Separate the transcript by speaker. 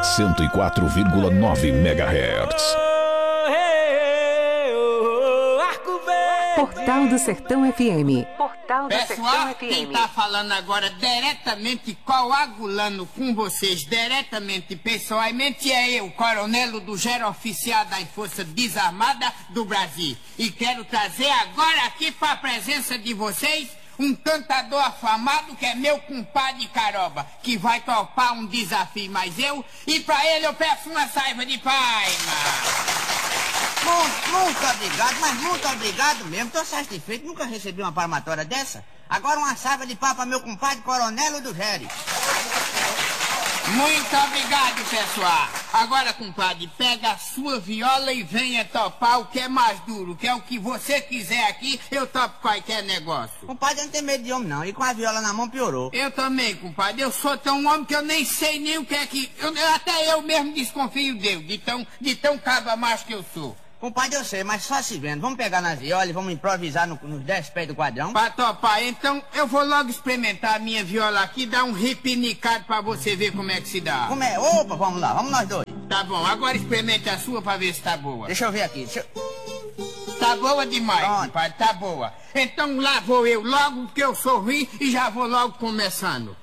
Speaker 1: 104,9 MHz.
Speaker 2: Portal do Sertão FM. Portal do
Speaker 3: Pessoal,
Speaker 2: Sertão
Speaker 3: quem
Speaker 2: FM.
Speaker 3: tá falando agora diretamente, coagulando com vocês, diretamente, pessoalmente, é eu, coronel do Oficial das Forças Desarmadas do Brasil. E quero trazer agora aqui para a presença de vocês um cantador afamado que é meu compadre Caroba, que vai topar um desafio, mas e pra ele eu peço uma salva de palmas.
Speaker 4: Muito obrigado, mas muito obrigado mesmo. Tô satisfeito, nunca recebi uma palmatória dessa. Agora uma salva de pau para meu compadre Coronel do Gério.
Speaker 3: Muito obrigado, pessoal. Agora, compadre, pega a sua viola e venha topar o que é mais duro, que é o que você quiser aqui, eu topo qualquer negócio.
Speaker 4: Compadre, eu não tenho medo de homem não, e com a viola na mão piorou.
Speaker 3: Eu também, compadre, eu sou tão homem que eu nem sei nem o que é que... até eu mesmo desconfio dele, de tão caba macho que eu sou.
Speaker 4: Compadre, eu sei, mas só se vendo. Vamos pegar nas violas e vamos improvisar nos 10 pés do quadrão.
Speaker 3: Pra topar, então eu vou logo experimentar a minha viola aqui, dar um repinicado pra você ver como é que se dá.
Speaker 4: Como é? Opa, vamos lá, vamos nós dois.
Speaker 3: Tá bom, agora experimente a sua pra ver se tá boa.
Speaker 4: Deixa eu ver aqui,
Speaker 3: Tá boa demais,
Speaker 4: Pronto.
Speaker 3: compadre, tá boa. Então lá vou eu logo, porque eu sou ruim e já vou logo começando.